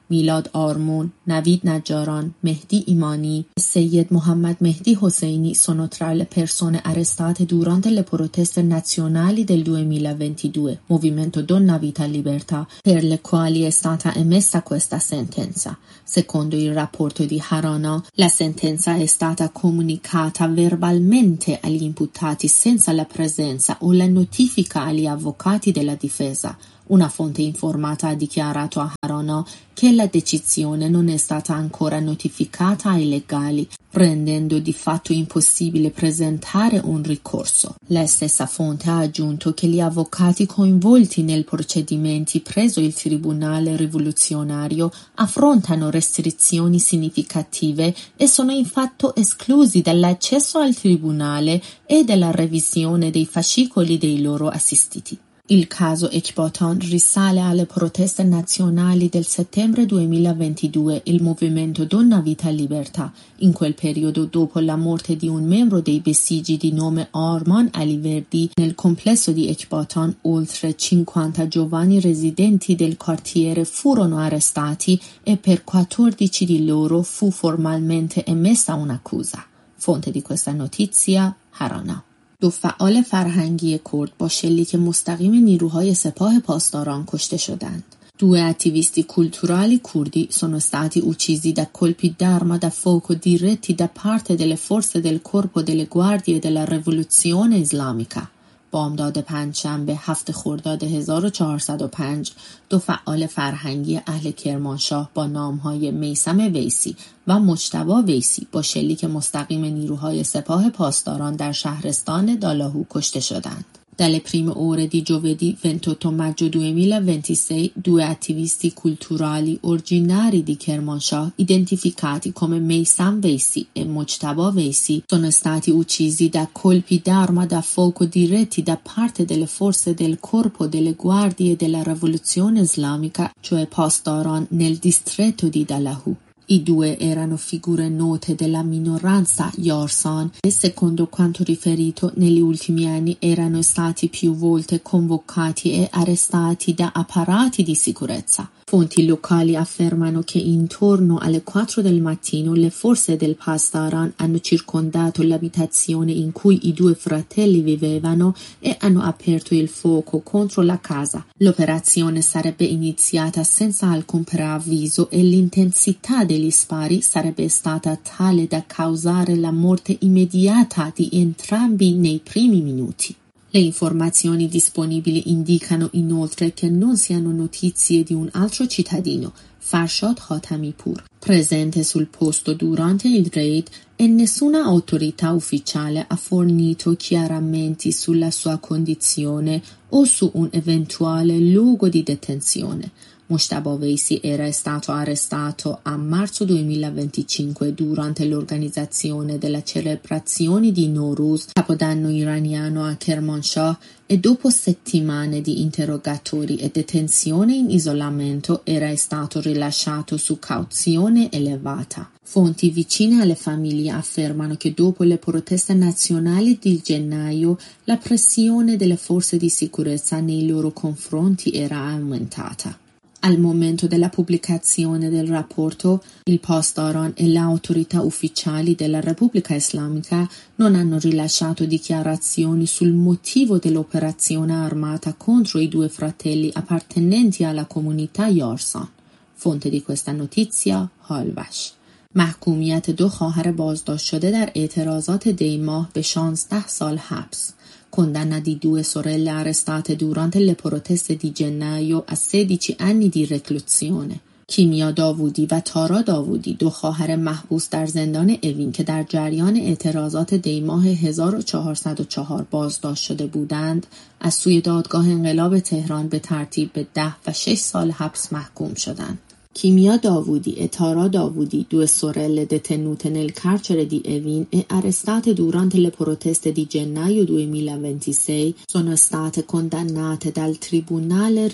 میلاد آرمون، نوید نجاران, Mehdi Imani e Seyyed Mohammad Mehdi Hosseini sono tra le persone arrestate durante le proteste nazionali del duemilaventidue, Movimento Donna Vita Libertà, per le quali è stata emessa questa sentenza. Secondo il rapporto di Harana, la sentenza è stata comunicata verbalmente agli imputati senza la presenza o la notifica agli avvocati della difesa. Una fonte informata ha dichiarato a Harana che la decisione non è stata ancora notificata ai legali, rendendo di fatto impossibile presentare un ricorso. La stessa fonte ha aggiunto che gli avvocati coinvolti nei procedimenti presso il Tribunale Rivoluzionario affrontano restrizioni significative e sono infatti esclusi dall'accesso al tribunale e dalla revisione dei fascicoli dei loro assistiti. Il caso Ekbatan risale alle proteste nazionali del settembre duemilaventidue, il movimento Donna Vita Libertà. In quel periodo, dopo la morte di un membro dei Besigi di nome Arman Aliverdi, nel complesso di Ekbatan, oltre cinquanta giovani residenti del quartiere furono arrestati e per quattordici di loro fu formalmente emessa un'accusa. Fonte di questa notizia, Harana. دو فعال فرهنگی کرد با شلیک مستقیم نیروهای سپاه پاسداران کشته شدند. Due attivisti culturali curdi sono stati uccisi da colpi d'arma da fuoco diretti da parte delle forze del Corpo delle Guardie della Rivoluzione Islamica. بامداد پنجشنبه هفت خرداد هزار و چهارصد و پنج دو فعال فرهنگی اهل کرمانشاه با نامهای میثم ویسی و مجتبی ویسی با شلیک مستقیم نیروهای سپاه پاسداران در شهرستان دالاهو کشته شدند. Dalle prime ore di giovedì ventotto maggio duemilaventisei, due attivisti culturali originari di Kermanshah, identificati come Meysam Veisi e Mojtaba Veisi, sono stati uccisi da colpi d'arma da fuoco diretti da parte delle forze del Corpo delle Guardie della Rivoluzione Islamica, cioè Pasdaran, nel distretto di Dalahu. I due erano figure note della minoranza Yarsan e, secondo quanto riferito, negli ultimi anni erano stati più volte convocati e arrestati da apparati di sicurezza. Fonti locali affermano che intorno alle quattro del mattino le forze del Pasdaran hanno circondato l'abitazione in cui i due fratelli vivevano e hanno aperto il fuoco contro la casa. L'operazione sarebbe iniziata senza alcun preavviso e l'intensità degli spari sarebbe stata tale da causare la morte immediata di entrambi nei primi minuti. Le informazioni disponibili indicano inoltre che non si hanno notizie di un altro cittadino, Farshad Khatamipur, presente sul posto durante il raid e nessuna autorità ufficiale ha fornito chiarimenti sulla sua condizione o su un eventuale luogo di detenzione. Mojtaba Veisi era stato arrestato a marzo duemilaventicinque durante l'organizzazione della celebrazione di Nowruz, capodanno iraniano a Kermanshah, e dopo settimane di interrogatori e detenzione in isolamento era stato rilasciato su cauzione elevata. Fonti vicine alle famiglie affermano che dopo le proteste nazionali di gennaio la pressione delle forze di sicurezza nei loro confronti era aumentata. Al momento della pubblicazione del rapporto, il Pasdaran e le autorità ufficiali della Repubblica Islamica non hanno rilasciato dichiarazioni sul motivo dell'operazione armata contro i due fratelli appartenenti alla comunità Yarsan. Fonte di questa notizia, Halvash. محکومیت دو خواهر بازداشت شده در اعتراضات دی ماه به شانزده سال حبس. Condanna di due sorelle arrestate durante le proteste di gennaio a sedici anni di reclusione. کیمیا داوودی و تارا داوودی، دو خواهر محبوس در زندان اوین که در جریان اعتراضات دی ماه هزار و چهارصد و چهار بازداشت شده بودند، از سوی دادگاه انقلاب تهران به ترتیب به ده و شش سال حبس محکوم شدند. Kimia Davudi e Tara Davudi, due sorelle detenute nel carcere di Evin e arrestate durante le proteste di gennaio duemilaventisei, sono state condannate dal Tribunale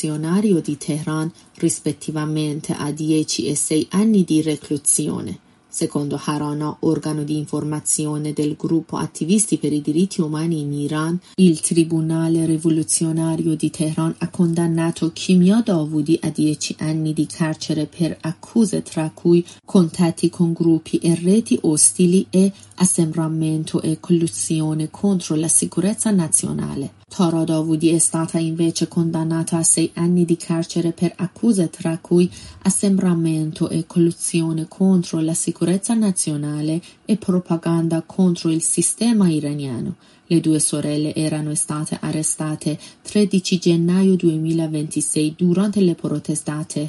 Rivoluzionario di Teheran rispettivamente a dieci e sei anni di reclusione. Secondo Harana, organo di informazione del gruppo attivisti per i diritti umani in Iran, il Tribunale rivoluzionario di Teheran ha condannato Kimya Davoudi a dieci anni di carcere per accuse tra cui contatti con gruppi e reti ostili e assembramento e collusione contro la sicurezza nazionale. Tara Davoudi è stata invece condannata a sei anni di carcere per accuse tra cui assembramento e collusione contro la sicurezza nazionale e propaganda contro il sistema iraniano. Le due sorelle erano state arrestate tredici gennaio duemilaventisei durante le protestate